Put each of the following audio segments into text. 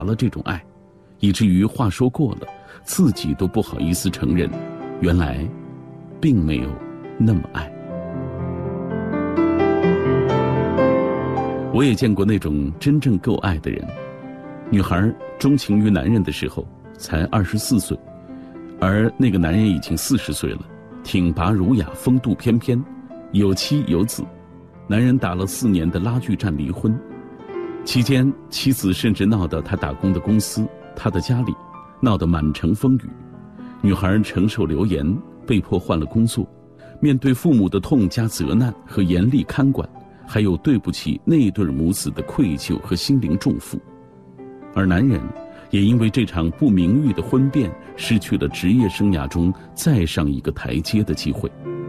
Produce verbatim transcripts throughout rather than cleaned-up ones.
了这种爱，以至于话说过了，自己都不好意思承认，原来并没有那么爱。我也见过那种真正够爱的人，女孩钟情于男人的时候才二十四岁，而那个男人已经四十岁了，挺拔儒雅，风度翩翩，有妻有子。男人打了四年的拉锯战离婚，期间妻子甚至闹到他打工的公司、他的家里，闹得满城风雨。女孩承受流言，被迫换了工作，面对父母的痛加责难和严厉看管，还有对不起那对母子的愧疚和心灵重负。而男人也因为这场不名誉的婚变，失去了职业生涯中再上一个台阶的机会。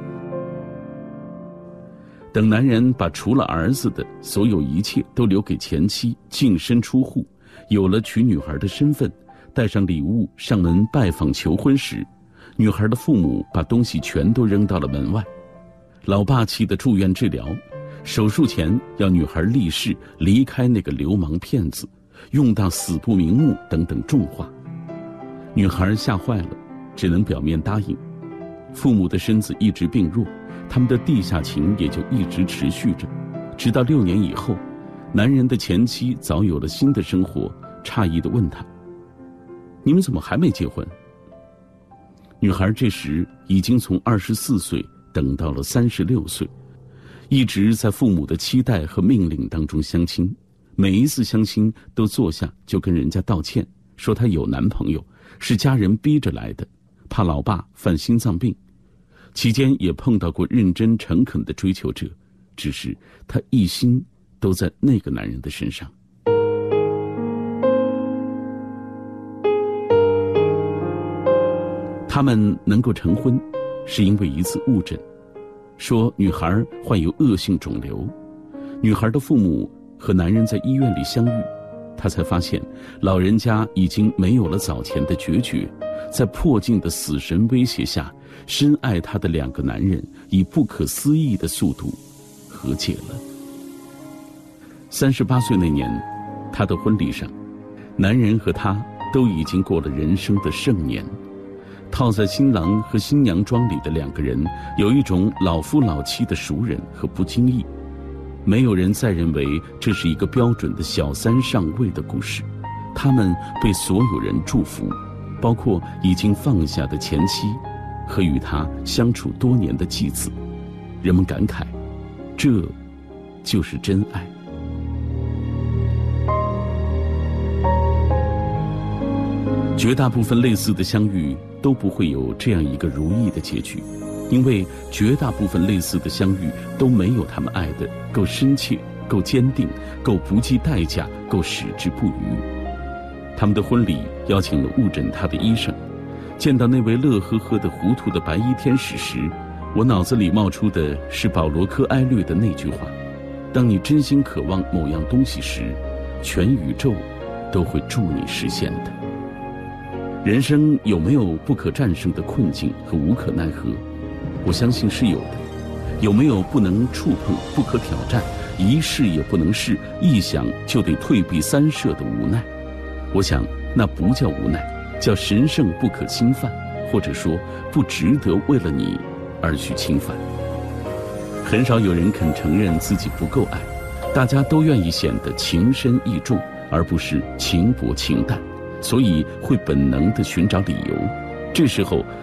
等男人把除了儿子的所有一切都留给前妻，净身出户，有了娶女孩的身份，带上礼物上门拜访求婚时，女孩的父母把东西全都扔到了门外。老爸气得住院治疗，手术前要女孩立誓离开那个流氓骗子，用到死不瞑目等等重话。女孩吓坏了，只能表面答应。父母的身子一直病弱，他们的地下情也就一直持续着，直到六年以后，男人的前妻早有了新的生活，诧异地问他：你们怎么还没结婚？女孩这时已经从二十四岁等到了三十六岁，一直在父母的期待和命令当中相亲，每一次相亲都坐下就跟人家道歉，说她有男朋友，是家人逼着来的，怕老爸犯心脏病。期间也碰到过认真诚恳的追求者，只是她一心都在那个男人的身上。他们能够成婚，是因为一次误诊，说女孩患有恶性肿瘤。女孩的父母和男人在医院里相遇，她才发现老人家已经没有了早前的决绝，在迫近的死神威胁下，深爱她的两个男人以不可思议的速度和解了。三十八岁那年，她的婚礼上，男人和她都已经过了人生的盛年。套在新郎和新娘妆里的两个人，有一种老夫老妻的熟人和不经意。没有人再认为这是一个标准的小三上位的故事，他们被所有人祝福，包括已经放下的前妻和与他相处多年的继子。人们感慨，这就是真爱。绝大部分类似的相遇都不会有这样一个如意的结局，因为绝大部分类似的相遇都没有他们爱的够深切、够坚定、够不计代价、够矢志不渝。他们的婚礼邀请了误诊他的医生，见到那位乐呵呵的糊涂的白衣天使时，我脑子里冒出的是保罗·柯埃略的那句话：当你真心渴望某样东西时，全宇宙都会助你实现的。人生有没有不可战胜的困境和无可奈何？我相信是有的。有没有不能触碰、不可挑战、一试也不能试、一想就得退避三舍的无奈？我想那不叫无奈，叫神圣不可侵犯，或者说不值得为了你而去侵犯。很少有人肯承认自己不够爱，大家都愿意显得情深意重，而不是情薄情淡，所以会本能地寻找理由。这时候